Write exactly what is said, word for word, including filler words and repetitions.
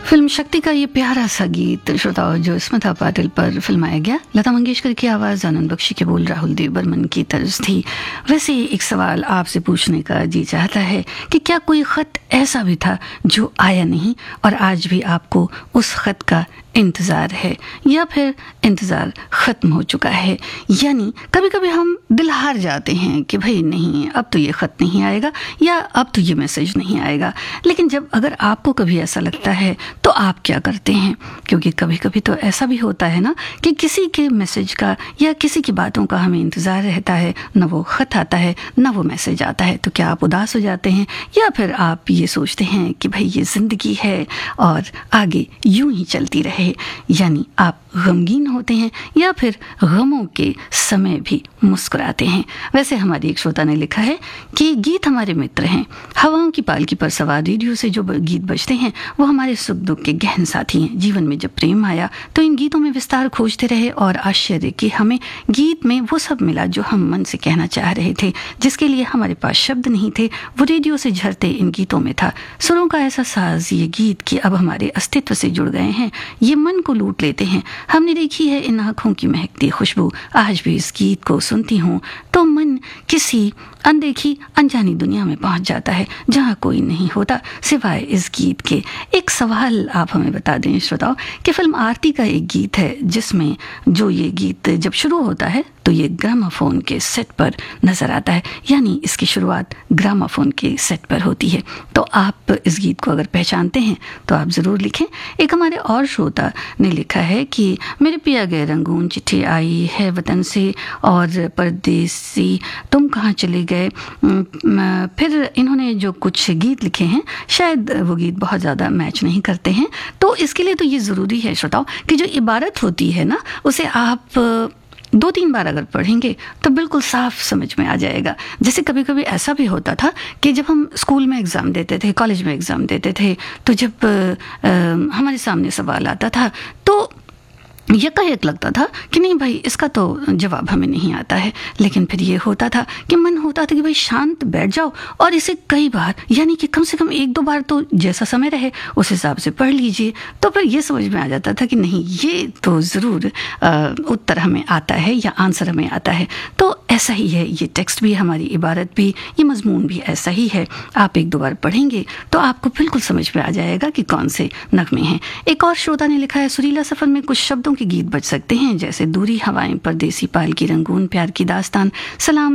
Film शक्ति का ये प्यारा सा गीत श्रोताओं जो स्मिता पाटिल पर फिल्माया गया, लता मंगेशकर की आवाज़, आनंद बख्शी के बोल, राहुल देव बर्मन की तर्ज थी। वैसे एक सवाल आपसे पूछने का जी चाहता है कि क्या कोई ख़त ऐसा भी था जो आया नहीं और आज भी आपको उस ख़त का इंतज़ार है, या फिर इंतज़ार ख़त्म हो चुका है? यानी कभी कभी हम दिल हार जाते हैं कि भाई नहीं, अब तो ये ख़त नहीं आएगा या अब तो ये मैसेज नहीं आएगा। लेकिन जब अगर आपको कभी ऐसा लगता है तो आप क्या करते हैं? क्योंकि कभी कभी तो ऐसा भी होता है ना कि किसी के मैसेज का या किसी की बातों का हमें इंतज़ार रहता है, न वो ख़त आता है न वो मैसेज आता है। तो क्या आप उदास हो जाते हैं या फिर आप ये सोचते हैं कि भाई ये ज़िंदगी है और आगे यूं ही चलती रहे? यानी आप गमगीन होते हैं या फिर गमों के समय भी मुस्कुराते हैं? वैसे हमारी एक श्रोता ने लिखा है कि गीत हमारे मित्र हैं, हवाओं की पालकी पर सवार रेडियो से जो गीत बजते हैं वो हमारे सुख दुख के गहन साथी हैं। जीवन में जब प्रेम आया तो इन गीतों में विस्तार खोजते रहे और आश्चर्य कि हमें गीत में वो सब मिला जो हम मन से कहना चाह रहे थे, जिसके लिए हमारे पास शब्द नहीं थे, वो रेडियो से झरते इन गीतों में था। सुरों का ऐसा साज ये गीत कि अब हमारे अस्तित्व से जुड़ गए हैं, ये मन को लूट लेते हैं। हमने देखी है इन आँखों की महकती खुशबू, आज भी इस गीत को सुनती हूँ तो मन किसी अनदेखी अनजानी दुनिया में पहुंच जाता है जहाँ कोई नहीं होता सिवाय इस गीत के। एक सवाल आप हमें बता दें श्रोताओ कि फिल्म आरती का एक गीत है जिसमें जो ये गीत जब शुरू होता है तो ये ग्रामाफोन के सेट पर नजर आता है, यानी इसकी शुरुआत ग्रामाफोन के सेट पर होती है। तो आप इस गीत को अगर पहचानते हैं तो आप ज़रूर लिखें। एक हमारे और श्रोता ने लिखा है कि मेरे पिया गए रंगून, चिट्ठी आई है वतन से और परदेसी तुम कहाँ चले गए। फिर इन्होंने जो कुछ गीत लिखे हैं शायद वो गीत बहुत ज़्यादा मैच नहीं करते हैं, तो इसके लिए तो ये ज़रूरी है श्रोताओ कि जो इबारत होती है ना उसे आप दो तीन बार अगर पढ़ेंगे तो बिल्कुल साफ समझ में आ जाएगा। जैसे कभी कभी ऐसा भी होता था कि जब हम स्कूल में एग्ज़ाम देते थे, कॉलेज में एग्ज़ाम देते थे, तो जब आ, हमारे सामने सवाल आता था तो यकायक लगता था कि नहीं भाई इसका तो जवाब हमें नहीं आता है, लेकिन फिर ये होता था कि मन होता था कि भाई शांत बैठ जाओ और इसे कई बार, यानी कि कम से कम एक दो बार तो जैसा समय रहे उस हिसाब से पढ़ लीजिए। तो फिर ये समझ में आ जाता था कि नहीं ये तो ज़रूर उत्तर हमें आता है या आंसर हमें आता है। तो ऐसा ही है ये टेक्स्ट भी, हमारी इबारत भी, ये मजमून भी ऐसा ही है। आप एक दो बार पढ़ेंगे तो आपको बिल्कुल समझ में आ जाएगा कि कौन से नगमे हैं। एक और श्रोता ने लिखा है सुरीला सफ़र में कुछ शब्दों के गीत बज सकते हैं जैसे दूरी हवाएं, परदेसी, पालकी, रंगून, प्यार की दास्तान, सलाम